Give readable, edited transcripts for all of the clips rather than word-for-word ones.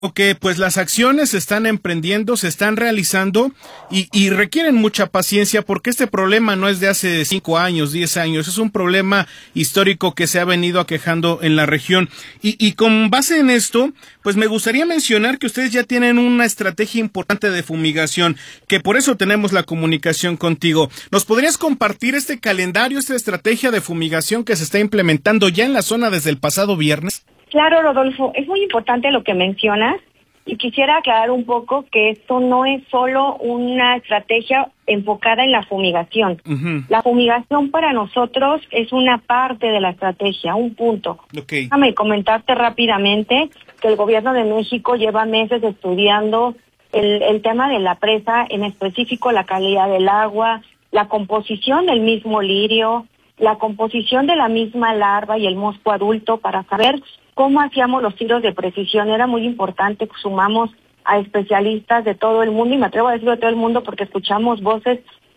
Que pues las acciones se están emprendiendo, se están realizando y requieren mucha paciencia porque este problema no es de hace 5 años, 10 años, es un problema histórico que se ha venido aquejando en la región. Y con base en esto, pues me gustaría mencionar que ustedes ya tienen una estrategia importante de fumigación, que por eso tenemos la comunicación contigo. ¿Nos podrías compartir este calendario, esta estrategia de fumigación que se está implementando ya en la zona desde el pasado viernes? Claro, Rodolfo, es muy importante lo que mencionas y quisiera aclarar un poco que esto no es solo una estrategia enfocada en la fumigación. Uh-huh. La fumigación para nosotros es una parte de la estrategia, un punto. Okay. Déjame comentarte rápidamente que el gobierno de México lleva meses estudiando el tema de la presa, en específico la calidad del agua, la composición del mismo lirio, la composición de la misma larva y el mosco adulto para saber cómo hacíamos los tiros de precisión. Era muy importante, sumamos a especialistas de todo el mundo, y me atrevo a decir de todo el mundo porque escuchamos voces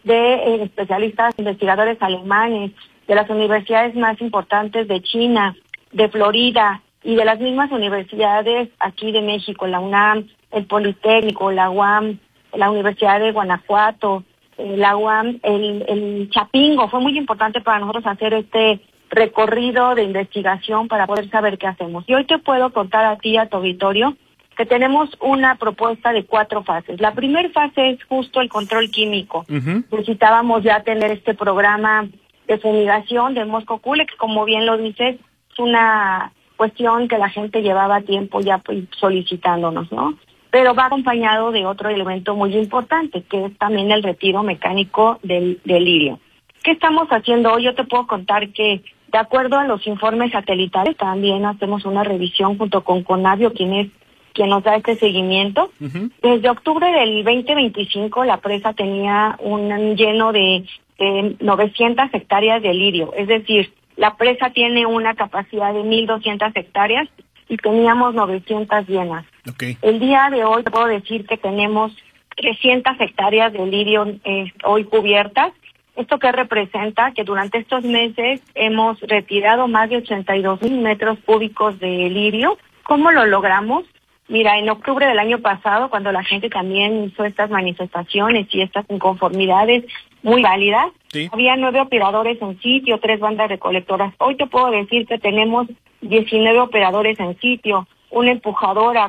de especialistas, investigadores alemanes, de las universidades más importantes de China, de Florida y de las mismas universidades aquí de México, la UNAM, el Politécnico, la UAM, la Universidad de Guanajuato, la UAM, el Chapingo. Fue muy importante para nosotros hacer este recorrido de investigación para poder saber qué hacemos. Y hoy te puedo contar a ti y a tu auditorio que tenemos una propuesta de 4 fases. La primera fase es justo el control químico. Uh-huh. Necesitábamos ya tener este programa de fumigación de mosco culex, como bien lo dices, es una cuestión que la gente llevaba tiempo ya solicitándonos, ¿no? Pero va acompañado de otro elemento muy importante, que es también el retiro mecánico del lirio. ¿Qué estamos haciendo hoy? Yo te puedo contar que, de acuerdo a los informes satelitales, también hacemos una revisión junto con Conavio, quien nos da este seguimiento. Uh-huh. Desde octubre del 2025, la presa tenía un lleno de 900 hectáreas de lirio. Es decir, la presa tiene una capacidad de 1,200 hectáreas y teníamos 900 llenas. Okay. El día de hoy puedo decir que tenemos 300 hectáreas de lirio hoy cubiertas. ¿Esto qué representa? Que durante estos meses hemos retirado más de 82,000 metros cúbicos de lirio. ¿Cómo lo logramos? Mira, en octubre del año pasado, cuando la gente también hizo estas manifestaciones y estas inconformidades muy válidas, sí, había 9 operadores en sitio, 3 bandas recolectoras. Hoy te puedo decir que tenemos 19 operadores en sitio, una empujadora,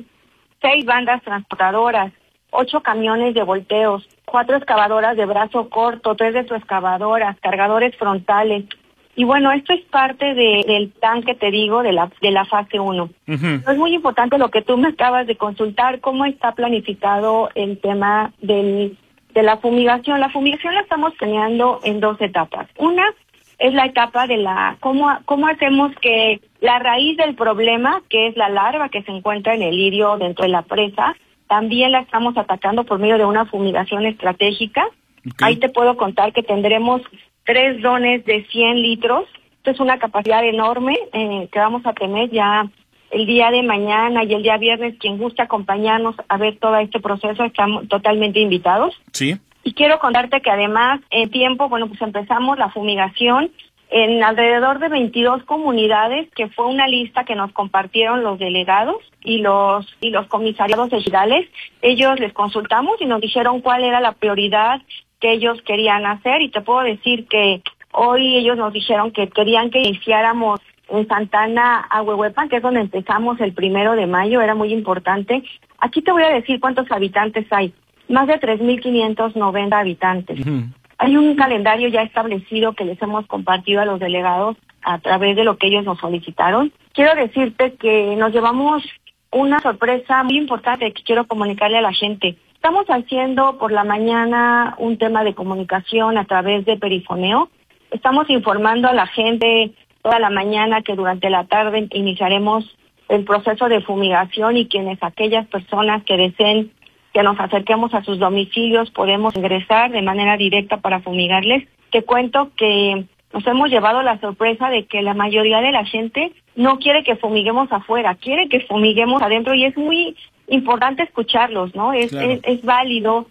6 bandas transportadoras, 8 camiones de volteos, 4 excavadoras de brazo corto, 3 retroexcavadoras, cargadores frontales. Y bueno, esto es parte del plan que te digo de la fase 1. Uh-huh. Es muy importante lo que tú me acabas de consultar, cómo está planificado el tema de la fumigación. La fumigación la estamos planeando en 2 etapas. Una es la etapa de cómo hacemos que la raíz del problema, que es la larva que se encuentra en el lirio dentro de la presa, también la estamos atacando por medio de una fumigación estratégica. Okay. Ahí te puedo contar que tendremos 3 drones de 100 litros. Esto es una capacidad enorme que vamos a tener ya el día de mañana y el día viernes. Quien guste acompañarnos a ver todo este proceso, estamos totalmente invitados. Sí. Y quiero contarte que además, en tiempo, pues empezamos la fumigación en alrededor de 22 comunidades, que fue una lista que nos compartieron los delegados y los comisariados ejidales. Ellos les consultamos y nos dijeron cuál era la prioridad que ellos querían hacer, y te puedo decir que hoy ellos nos dijeron que querían que iniciáramos en Santana, Ahuehuepan, que es donde empezamos el 1 de mayo, era muy importante. Aquí te voy a decir cuántos habitantes hay, más de 3,590 habitantes. Uh-huh. Hay un calendario ya establecido que les hemos compartido a los delegados a través de lo que ellos nos solicitaron. Quiero decirte que nos llevamos una sorpresa muy importante que quiero comunicarle a la gente. Estamos haciendo por la mañana un tema de comunicación a través de perifoneo. Estamos informando a la gente toda la mañana que durante la tarde iniciaremos el proceso de fumigación, y aquellas personas que deseen que nos acerquemos a sus domicilios podemos ingresar de manera directa para fumigarles. Te cuento que nos hemos llevado la sorpresa de que la mayoría de la gente no quiere que fumiguemos afuera, quiere que fumiguemos adentro, y es muy importante escucharlos, ¿no? Claro. Es válido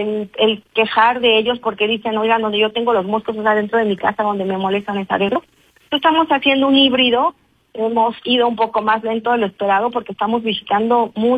el quejar de ellos porque dicen, oigan, donde yo tengo los moscos es adentro de mi casa, donde me molestan es adentro. Estamos haciendo un híbrido hemos ido un poco más lento de lo esperado porque estamos visitando